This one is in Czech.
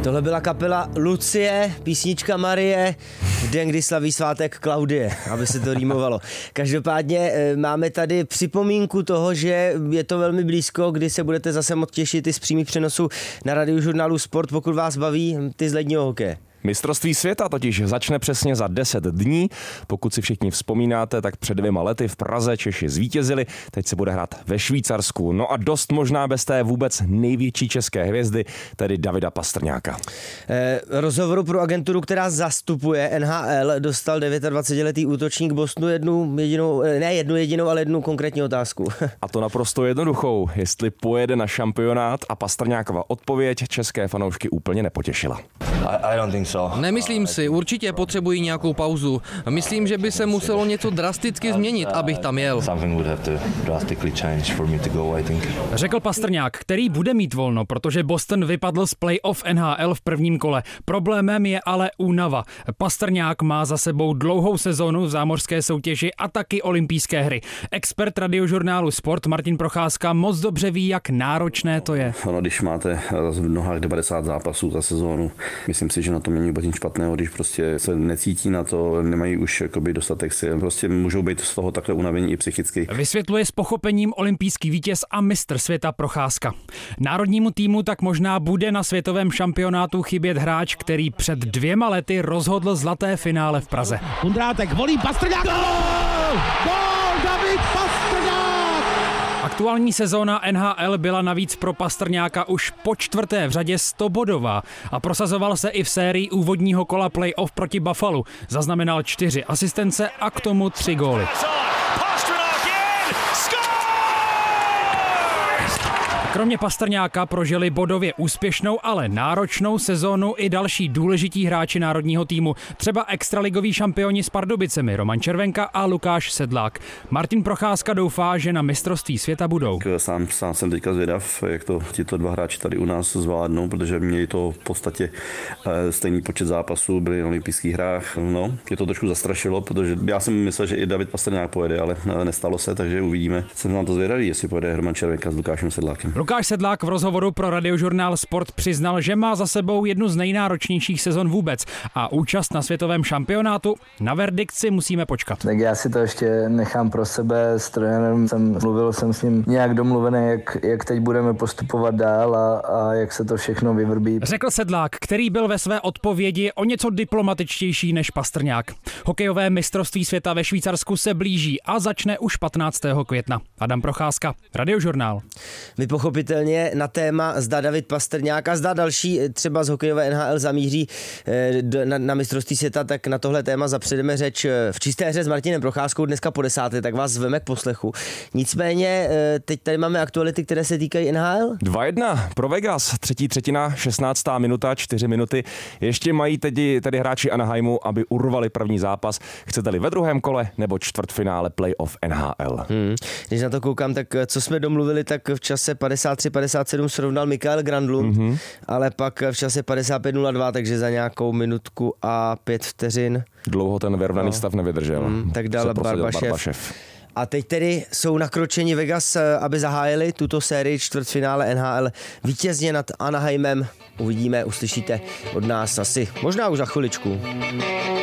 Tohle byla kapela Lucie, písnička Marie, den, kdy slaví svátek Klaudie, aby se to rýmovalo. Každopádně máme tady připomínku toho, že je to velmi blízko, kdy se budete zase moct těšit i z přímých přenosů na Radiožurnálu Sport, pokud vás baví ty z ledního hokeje. Mistrovství světa totiž začne přesně za 10 dní. Pokud si všichni vzpomínáte, tak před 2 lety v Praze Češi zvítězili, teď se bude hrát ve Švýcarsku. No a dost možná bez té vůbec největší české hvězdy, tedy Davida Pastrňáka. Rozhovoru pro agenturu, která zastupuje NHL, dostal 29letý útočník Bostonu jednu jedinou, ale jednu konkrétní otázku. A to naprosto jednoduchou, jestli pojede na šampionát, a Pastrňákova odpověď české fanoušky úplně nepotěšila. I don't think so. Nemyslím si, určitě potřebují nějakou pauzu. Myslím, že by se muselo něco drasticky změnit, abych tam jel. Řekl Pastrňák, který bude mít volno, protože Boston vypadl z playoff NHL v prvním kole. Problémem je ale únava. Pastrňák má za sebou dlouhou sezonu v zámořské soutěži a taky olympijské hry. Expert Radiožurnálu Sport Martin Procházka moc dobře ví, jak náročné to je. Ono, když máte v nohách 90 zápasů za sezónu, myslím si, že na tom není vůbec nic špatného, když prostě se necítí na to, nemají už dostatek sil, prostě můžou být z toho takhle unavení i psychicky. Vysvětluje s pochopením olympijský vítěz a mistr světa Procházka. Národnímu týmu tak možná bude na světovém šampionátu chybět hráč, který před 2 lety rozhodl zlaté finále v Praze. Kundrátek volí Pastrňák. Gól David Pastrňák! Aktuální sezóna NHL byla navíc pro Pastrňáka už po 4. v řadě 100bodová a prosazoval se i v sérii úvodního kola playoff proti Buffalu. Zaznamenal 4 asistence a k tomu 3 góly. Kromě Pastrňáka prožili bodově úspěšnou, ale náročnou sezónu i další důležití hráči národního týmu, třeba extraligoví šampioni s Pardubicemi Roman Červenka a Lukáš Sedlák. Martin Procházka doufá, že na mistrovství světa budou. Sám jsem teďka zvědav, jak to tito 2 hráči tady u nás zvládnou, protože měli to v podstatě stejný počet zápasů, byli na olympijských hrách. No, mě to trošku zastrašilo, protože já jsem myslel, že i David Pastrňák pojede, ale nestalo se, takže uvidíme. Jsem na to zvědavý, jestli pojede Roman Červenka s Lukášem Sedlákem. Lukáš Sedlák v rozhovoru pro Radiožurnál Sport přiznal, že má za sebou jednu z nejnáročnějších sezon vůbec a účast na světovém šampionátu, na verdikt si musíme počkat. Tak já si to ještě nechám pro sebe, s trenérem mluvil jsem s ním nějak domluvený, jak teď budeme postupovat dál a jak se to všechno vyvrbí. Řekl Sedlák, který byl ve své odpovědi o něco diplomatičtější než Pastrňák. Hokejové mistrovství světa ve Švýcarsku se blíží a začne už 15. května. Adam Procházka, Radiožurnál. My pochopitelně na téma, zda David Pastrňák a zda další třeba z hokejové NHL zamíří na mistrovství světa, tak na tohle téma zapředeme řeč v čisté hře s Martinem Procházkou dneska po 10. tak vás zveme k poslechu. Nicméně teď tady máme aktuality, které se týkají NHL. 2-1 pro Vegas, 3. třetina, 16. minuta, 4 minuty. Ještě mají tedy hráči Anaheimu, aby urvali první zápas. Chcete-li ve druhém kole nebo čtvrtfinále playoff NHL? Když na to koukám, tak co jsme domluvili, tak v čase 53-57 srovnal Mikael Granlund, ale pak v čase 55-02, takže za nějakou minutku a 5 vteřin. Dlouho ten vyrovnaný stav nevydržel. Tak dal Barbašev. A teď tedy jsou nakročeni Vegas, aby zahájili tuto sérii čtvrtfinále NHL vítězně nad Anaheimem. Uvidíme, uslyšíte od nás asi možná už za chviličku.